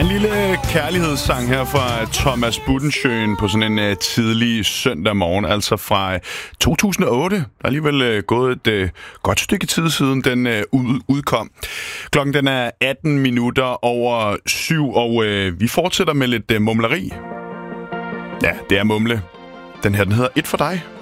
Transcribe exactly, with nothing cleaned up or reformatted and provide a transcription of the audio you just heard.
En lille kærlighedssang her fra Thomas Budensjøen på sådan en uh, tidlig søndag morgen, altså fra uh, to tusind og otte. Der er alligevel uh, gået et uh, godt stykke tid siden den uh, ud- udkom. Klokken den er atten minutter over syv, og uh, vi fortsætter med lidt uh, mumleri. Ja, det er mumle. Den her, den hedder Et for dig.